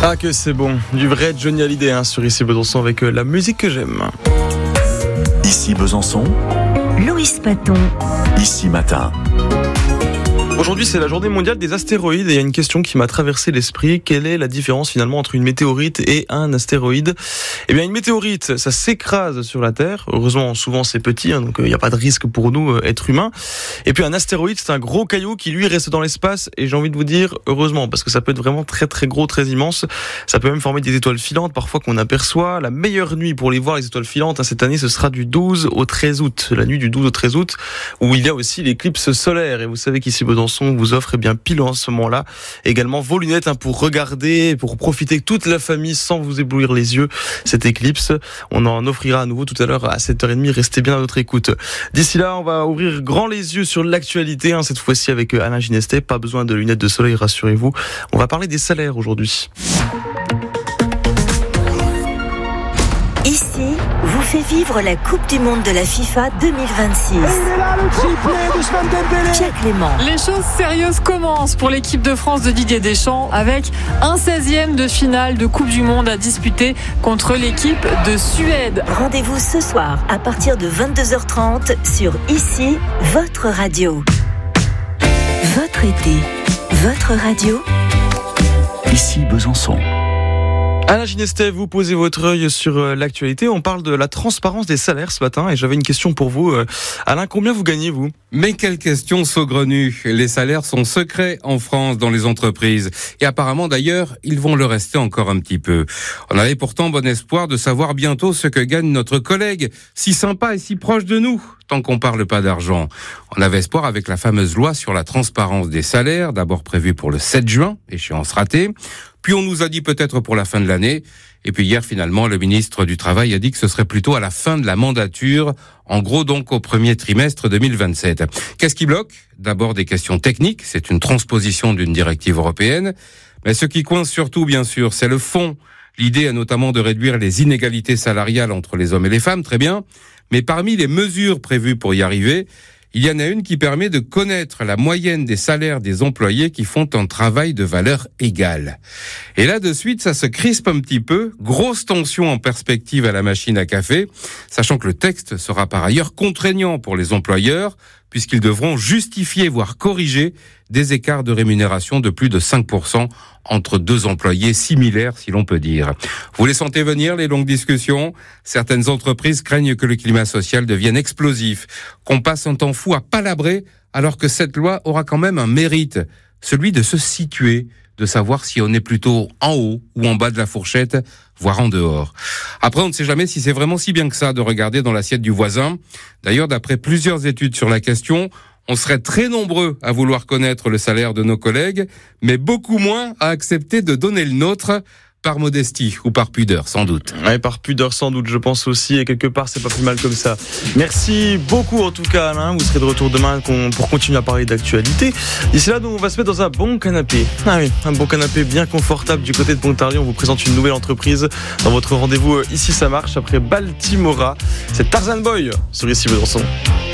Ah que c'est bon, du vrai Johnny Hallyday sur Ici Besançon avec la musique que j'aime. Ici Besançon, Loïs Paton. Ici Matin. Aujourd'hui, c'est la journée mondiale des astéroïdes et il y a une question qui m'a traversé l'esprit. Quelle est la différence finalement entre une météorite et un astéroïde ? Eh bien, une météorite, ça s'écrase sur la Terre. Heureusement, souvent c'est petit, donc il n'y a pas de risque pour nous, êtres humains. Et puis un astéroïde, c'est un gros caillou qui lui reste dans l'espace. Et j'ai envie de vous dire, heureusement, parce que ça peut être vraiment très très gros, très immense. Ça peut même former des étoiles filantes, parfois qu'on aperçoit. La meilleure nuit pour les voir, les étoiles filantes, cette année, ce sera du 12 au 13 août. La nuit du 12 au 13 août, où il y a aussi l'éclipse solaire. Et vous savez qu'ici Besançon vous offre pile en ce moment-là également vos lunettes pour regarder, pour profiter toute la famille sans vous éblouir les yeux cette éclipse. On en offrira à nouveau tout à l'heure à 7h30. Restez bien à notre écoute. D'ici là, on va ouvrir grand les yeux sur l'actualité, cette fois-ci avec Alain Ginestet. Pas besoin de lunettes de soleil, rassurez-vous. On va parler des salaires aujourd'hui. Ici vous fait vivre la Coupe du Monde de la FIFA 2026. Et il est là, le triplé d'Ousmane Dembélé. Pierre Clément. Les choses sérieuses commencent pour l'équipe de France de Didier Deschamps avec un 16e de finale de Coupe du Monde à disputer contre l'équipe de Suède. Rendez-vous ce soir à partir de 22h30 sur Ici, votre radio. Votre été, votre radio. Ici Besançon. Alain Ginestet, vous posez votre œil sur l'actualité. On parle de la transparence des salaires ce matin et j'avais une question pour vous. Alain, combien vous gagnez, vous ? Mais quelle question saugrenue. Les salaires sont secrets en France dans les entreprises. Et apparemment d'ailleurs, ils vont le rester encore un petit peu. On avait pourtant bon espoir de savoir bientôt ce que gagne notre collègue, si sympa et si proche de nous, tant qu'on parle pas d'argent. On avait espoir avec la fameuse loi sur la transparence des salaires, d'abord prévue pour le 7 juin, échéance ratée. Puis on nous a dit peut-être pour la fin de l'année. Et puis hier, finalement, le ministre du Travail a dit que ce serait plutôt à la fin de la mandature, en gros donc au premier trimestre 2027. Qu'est-ce qui bloque ? D'abord des questions techniques, c'est une transposition d'une directive européenne. Mais ce qui coince surtout, bien sûr, c'est le fond. L'idée est notamment de réduire les inégalités salariales entre les hommes et les femmes, très bien. Mais parmi les mesures prévues pour y arriver, il y en a une qui permet de connaître la moyenne des salaires des employés qui font un travail de valeur égale. Et là, de suite, ça se crispe un petit peu. Grosse tension en perspective à la machine à café, sachant que le texte sera par ailleurs contraignant pour les employeurs, puisqu'ils devront justifier, voire corriger, des écarts de rémunération de plus de 5% entre deux employés similaires, si l'on peut dire. Vous les sentez venir, les longues discussions ? Certaines entreprises craignent que le climat social devienne explosif, qu'on passe un temps fou à palabrer, alors que cette loi aura quand même un mérite, celui de se situer, de savoir si on est plutôt en haut ou en bas de la fourchette, voire en dehors. Après, on ne sait jamais si c'est vraiment si bien que ça de regarder dans l'assiette du voisin. D'ailleurs, d'après plusieurs études sur la question, on serait très nombreux à vouloir connaître le salaire de nos collègues, mais beaucoup moins à accepter de donner le nôtre, par modestie ou par pudeur, sans doute. Ouais, par pudeur, sans doute, je pense aussi, et quelque part, c'est pas plus mal comme ça. Merci beaucoup, en tout cas, Alain. Vous serez de retour demain pour continuer à parler d'actualité. D'ici là, nous, on va se mettre dans un bon canapé. Ah oui, un bon canapé bien confortable du côté de Pontarlier. On vous présente une nouvelle entreprise dans votre rendez-vous Ici ça marche, après Baltimora. C'est Tarzan Boy sur Ici Besançon.